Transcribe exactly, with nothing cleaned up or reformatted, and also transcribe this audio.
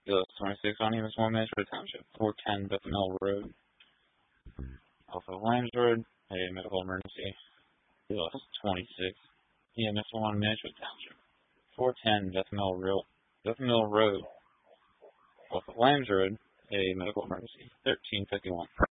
Gillis twenty-six on E M S one Mansfield Township, four ten Bethel Road. Off of Lambs Road, a medical emergency. Gillis twenty-six, E M S one Mansfield Township, four ten Bethel Road. Bethel Road. Off of Lambs Road, a medical emergency. thirteen fifty-one.